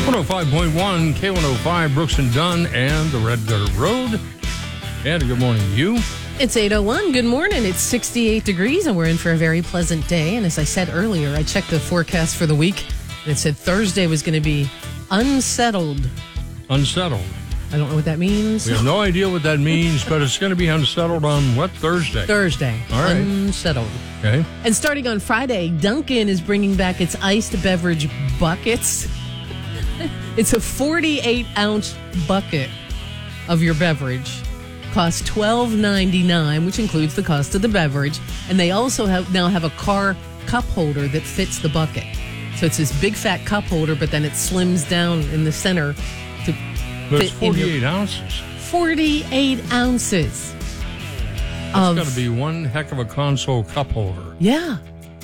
105.1 K105 Brooks and Dunn and the Red Dirt Road. And good morning to you. It's 8:01. Good morning. It's 68 degrees and we're in for a very pleasant day. And as I said earlier, I checked the forecast for the week and it said Thursday was going to be unsettled. Unsettled. I don't know what that means. We have no idea what that means, but it's going to be unsettled on what, Thursday? Thursday. All right. Unsettled. Okay. And starting on Friday, Dunkin' is bringing back its iced beverage buckets. It's a 48-ounce bucket of your beverage. Costs $12.99, which includes the cost of the beverage. And they also now have a car cup holder that fits the bucket. So it's this big fat cup holder, but then it slims down in the center to But it's fit 48 ounces. 48 ounces. That's got to be one heck of a console cup holder. Yeah.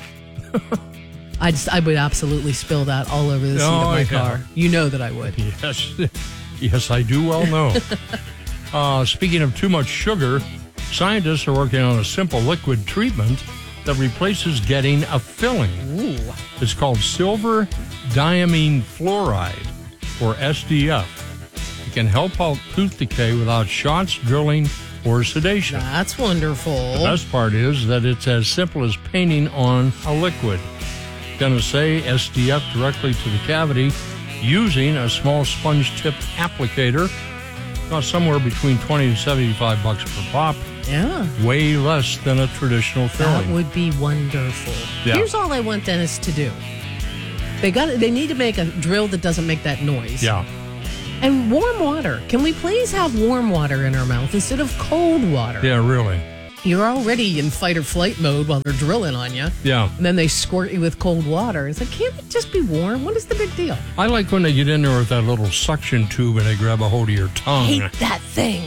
I would absolutely spill that all over the seat of my car. You know that I would. Yes. Yes, I do well know. Speaking of too much sugar, scientists are working on a simple liquid treatment that replaces getting a filling. Ooh. It's called silver diamine fluoride, or SDF. It can help out tooth decay without shots, drilling, or sedation. That's wonderful. The best part is that it's as simple as painting on a liquid. Going to say SDF directly to the cavity using a small sponge tip applicator. Costs somewhere between $20 and $75 per pop. Yeah. Way less than a traditional filling. That would be wonderful. Yeah. Here's all I want dentists to do. They need to make a drill that doesn't make that noise. Yeah. And warm water. Can we please have warm water in our mouth instead of cold water? Yeah, really. You're already in fight or flight mode while they're drilling on you. Yeah. And then they squirt you with cold water. It's like, can't it just be warm? What is the big deal? I like when they get in there with that little suction tube and they grab a hold of your tongue. I hate that thing.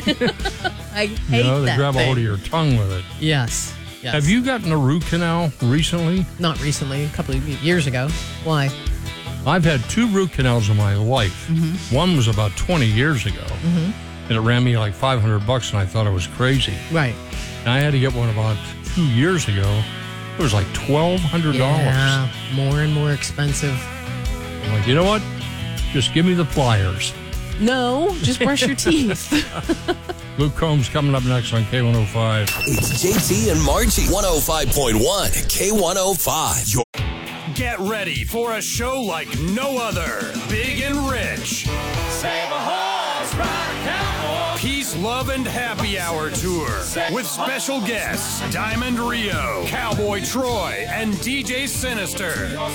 I hate They that grab thing. a hold of your tongue with it. Yes. Have you gotten a root canal recently? Not recently, a couple of years ago. Why? I've had 2 root canals in my life. Mm-hmm. One was about 20 years ago. Mm-hmm. And it ran me like $500 and I thought it was crazy. Right. And I had to get one about 2 years ago. It was like $1,200. Yeah, more and more expensive. I'm like, you know what? Just give me the pliers. No, just brush your teeth. Luke Combs coming up next on K105. It's JT and Margie. 105.1 K105. Get ready for a show like no other. Big and rich. Save a horse, ride a cowboy. Peace, Love, and Happy Hour Tour. With special guests Diamond Rio, Cowboy Troy, and DJ Sinister.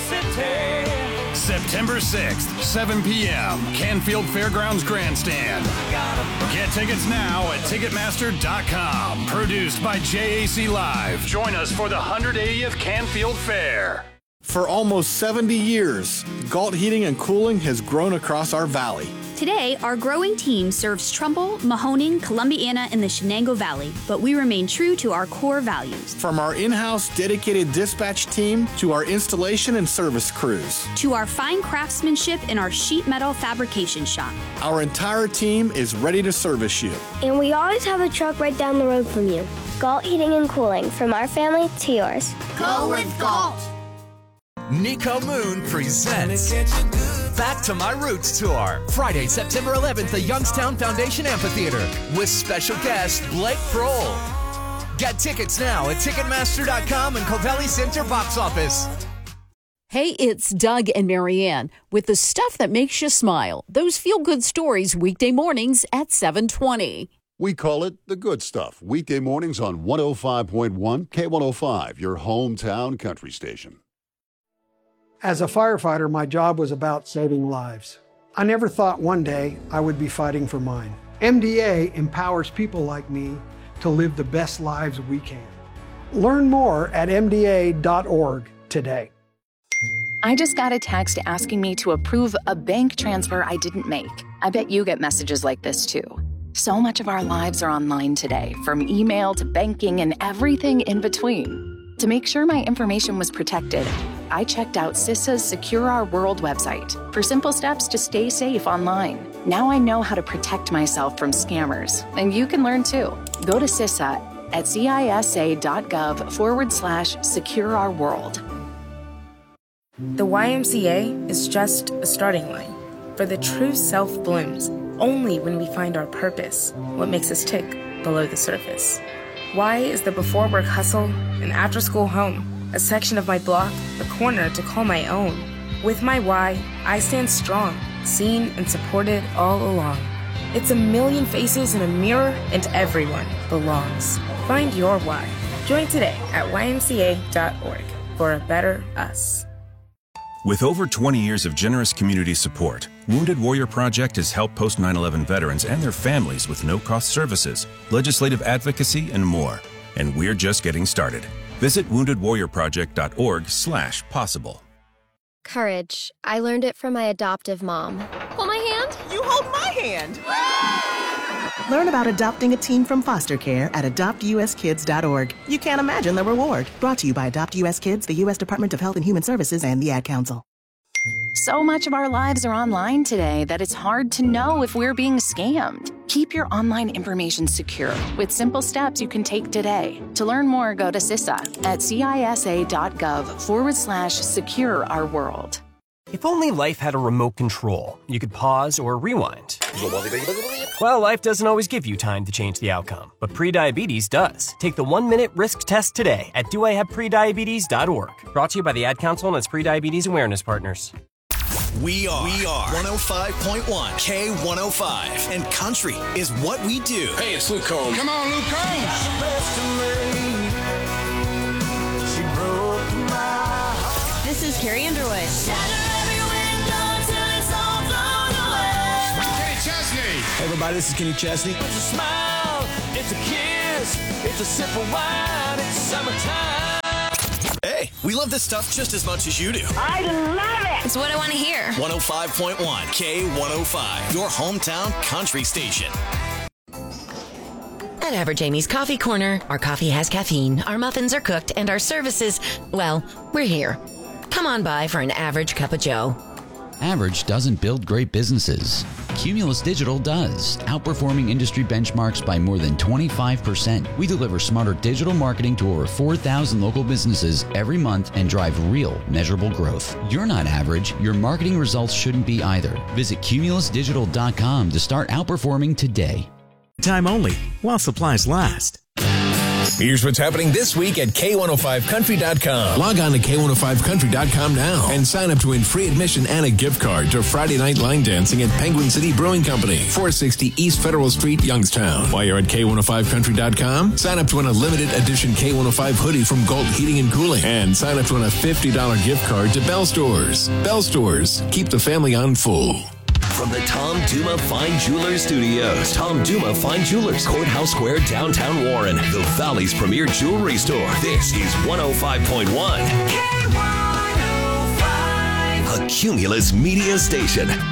September 6th, 7 p.m. Canfield Fairgrounds Grandstand. Get tickets now at Ticketmaster.com. Produced by JAC Live. Join us for the 180th Canfield Fair. For almost 70 years, Galt Heating and Cooling has grown across our valley. Today, our growing team serves Trumbull, Mahoning, Columbiana, and the Shenango Valley, but we remain true to our core values. From our in-house dedicated dispatch team to our installation and service crews. To our fine craftsmanship in our sheet metal fabrication shop. Our entire team is ready to service you. And we always have a truck right down the road from you. Galt Heating and Cooling, from our family to yours. Go with Galt! Nico Moon presents Back to My Roots Tour, Friday, September 11th at Youngstown Foundation Amphitheater, with special guest Blake Kroll. Get tickets now at Ticketmaster.com and Covelli Center box office. Hey, it's Doug and Marianne with the stuff that makes you smile. Those feel-good stories weekday mornings at 7:20. We call it The Good Stuff, weekday mornings on 105.1 K105, your hometown country station. As a firefighter, my job was about saving lives. I never thought one day I would be fighting for mine. MDA empowers people like me to live the best lives we can. Learn more at MDA.org today. I just got a text asking me to approve a bank transfer I didn't make. I bet you get messages like this too. So much of our lives are online today, from email to banking and everything in between. To make sure my information was protected, I checked out CISA's Secure Our World website for simple steps to stay safe online. Now I know how to protect myself from scammers, and you can learn too. Go to CISA at cisa.gov/Secure Our World. The YMCA is just a starting line. For the true self blooms only when we find our purpose, what makes us tick below the surface. Y is the before work hustle, an after school home, a section of my block, a corner to call my own. With my Y, I stand strong, seen and supported all along. It's a million faces in a mirror, and everyone belongs. Find your why. Join today at ymca.org for a better us. With over 20 years of generous community support, Wounded Warrior Project has helped post 9/11 veterans and their families with no-cost services, legislative advocacy, and more. And we're just getting started. Visit woundedwarriorproject.org/possible. Courage. I learned it from my adoptive mom. Hold my hand. You hold my hand. Learn about adopting a teen from foster care at adoptuskids.org. You can't imagine the reward. Brought to you by Adopt US Kids, the U.S. Department of Health and Human Services, and the Ad Council. So much of our lives are online today that it's hard to know if we're being scammed. Keep your online information secure with simple steps you can take today. To learn more, go to CISA at cisa.gov/secure our world. If only life had a remote control, you could pause or rewind. Well, life doesn't always give you time to change the outcome, but prediabetes does. Take the 1-minute risk test today at doihaveprediabetes.org. Brought to you by the Ad Council and its prediabetes awareness partners. We are 105.1 K105, and country is what we do. Hey, it's Luke Combs. Come on, Luke Combs. This is Carrie Underwood. Hey everybody, this is Kenny Chesney. It's a smile, it's a kiss, it's a sip of wine, it's summertime. Hey, we love this stuff just as much as you do. I love it. It's what I want to hear. 105.1 K105, your hometown country station. At Average Amy's Coffee Corner, our coffee has caffeine, our muffins are cooked, and our services, well, we're here. Come on by for an average cup of joe. Average doesn't build great businesses. Cumulus Digital does, outperforming industry benchmarks by more than 25%. We deliver smarter digital marketing to over 4,000 local businesses every month and drive real, measurable growth. You're not average. Your marketing results shouldn't be either. Visit cumulusdigital.com to start outperforming today. Time only, while supplies last. Here's what's happening this week at K105country.com. Log on to K105country.com now and sign up to win free admission and a gift card to Friday night line dancing at Penguin City Brewing Company, 460 East Federal Street, Youngstown. While you're at K105country.com, sign up to win a limited edition K105 hoodie from Galt Heating and Cooling and sign up to win a $50 gift card to Bell Stores. Bell Stores, keep the family on full. From the Tom Duma Fine Jewelers Studios, Tom Duma Fine Jewelers, Courthouse Square, downtown Warren, the Valley's premier jewelry store. This is 105.1 K105, a Cumulus Media Station.